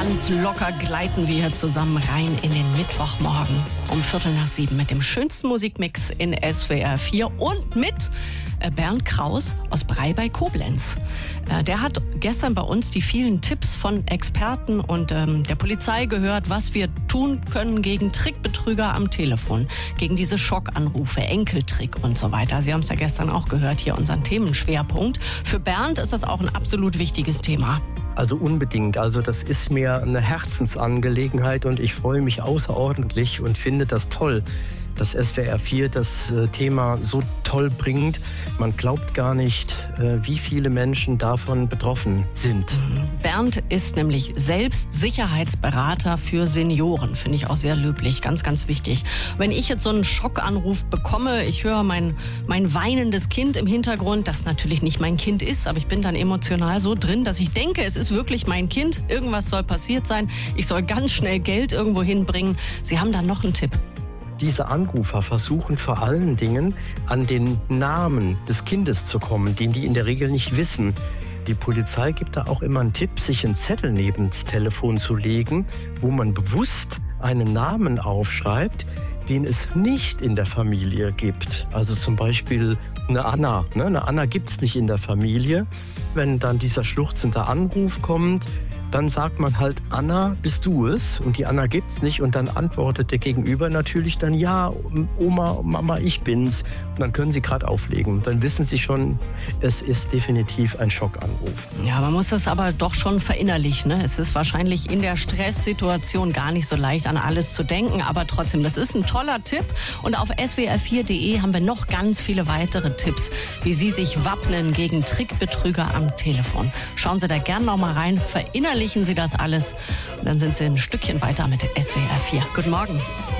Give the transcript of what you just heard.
Ganz locker gleiten wir hier zusammen rein in den Mittwochmorgen um 6:45 mit dem schönsten Musikmix in SWR 4 und mit Bernd Kraus aus Brei bei Koblenz. Der hat gestern bei uns die vielen Tipps von Experten und der Polizei gehört, was wir tun können gegen Trickbetrüger am Telefon, gegen diese Schockanrufe, Enkeltrick und so weiter. Sie haben es ja gestern auch gehört, hier unseren Themenschwerpunkt. Für Bernd ist das auch ein absolut wichtiges Thema. Also unbedingt. Also das ist mir eine Herzensangelegenheit und ich freue mich außerordentlich und finde das toll, dass SWR 4 das Thema so toll bringt. Man glaubt gar nicht, wie viele Menschen davon betroffen sind. Bernd ist nämlich selbst Sicherheitsberater für Senioren. Finde ich auch sehr löblich, ganz, ganz wichtig. Wenn ich jetzt so einen Schockanruf bekomme, ich höre mein weinendes Kind im Hintergrund, das natürlich nicht mein Kind ist, aber ich bin dann emotional so drin, dass ich denke, es ist wirklich mein Kind. Irgendwas soll passiert sein. Ich soll ganz schnell Geld irgendwo hinbringen. Sie haben da noch einen Tipp. Diese Anrufer versuchen vor allen Dingen, an den Namen des Kindes zu kommen, den die in der Regel nicht wissen. Die Polizei gibt da auch immer einen Tipp, sich einen Zettel neben das Telefon zu legen, wo man bewusst einen Namen aufschreibt, den es nicht in der Familie gibt. Also zum Beispiel eine Anna. Eine Anna gibt es nicht in der Familie. Wenn dann dieser schluchzende Anruf kommt, dann sagt man halt, Anna, bist du es? Und die Anna gibt's nicht. Und dann antwortet der Gegenüber natürlich dann, ja, Oma, Mama, ich bin's. Und dann können sie gerade auflegen. Dann wissen sie schon, es ist definitiv ein Schockanruf. Ja, man muss das aber doch schon verinnerlichen, ne? Es ist wahrscheinlich in der Stresssituation gar nicht so leicht, an alles zu denken. Aber trotzdem, das ist ein toller Tipp. Und auf swr4.de haben wir noch ganz viele weitere Tipps, wie Sie sich wappnen gegen Trickbetrüger am Telefon. Schauen Sie da gerne noch mal rein, verinnerlichen Sie das alles und dann sind Sie ein Stückchen weiter mit SWR 4. Guten Morgen.